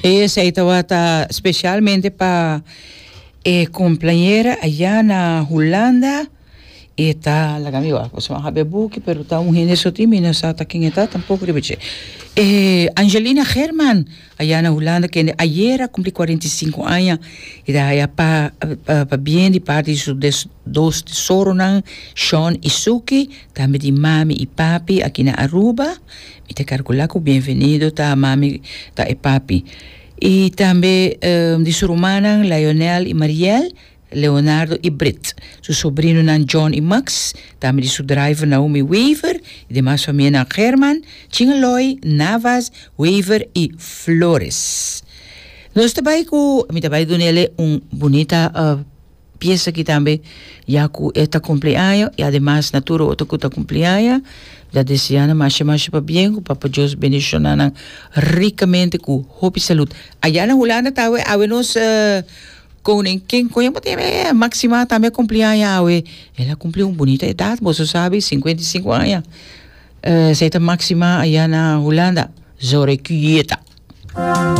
Essa estava especialmente para companheira allá na Holanda. Está la camiva, pues vamos a ver buque, pero está un gene sotimi, no sabe quién está, tampoco ribeche. Angelina Herman, allá en Holanda, que ayer cumplió 45 años, y de allá para bien de parte de sus dos tesoros, Sean y Suki, también de mami y papi, aquí en Aruba, y te calculo que bienvenido, está mami, está y papi. Y también de su hermana, Lionel y Marielle, Leonardo y Britt. Su sobrino John y Max. También su driver Naomi Weaver. Y demás familia Herman, Chingaloy, Navas, Weaver y Flores. Nos trabajo con, mi trabajo donde una bonita pieza que también ya con esta cumpleaños y además natura otro que cumpleaños. La deseana más para bien, con Papa Dios bendicionan ricamente con hope y salud. Allá en Holanda también habemos Koning King, Máxima también cumpleaños, ella cumplió una bonita edad, vos sabes, 55 años. Se está Máxima allá en Holanda, Zore quieta.